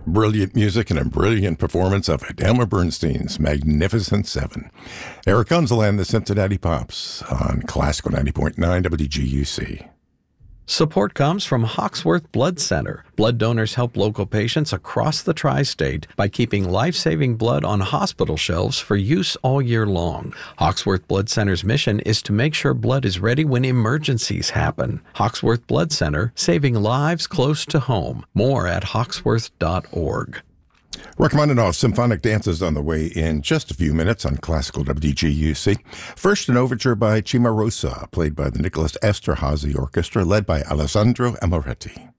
Brilliant music and a brilliant performance of Elmer Bernstein's Magnificent Seven. Eric Gunzel and the Cincinnati Pops on Classical 90.9 WGUC. Support comes from Hawksworth Blood Center. Blood donors help local patients across the tri-state by keeping life-saving blood on hospital shelves for use all year long. Hawksworth Blood Center's mission is to make sure blood is ready when emergencies happen. Hawksworth Blood Center, saving lives close to home. More at hawksworth.org. Rachmaninoff Symphonic Dances on the way in just a few minutes on Classical WGUC. First, an overture by Cimarosa, played by the Nicholas Esterhazy Orchestra, led by Alessandro Amoretti.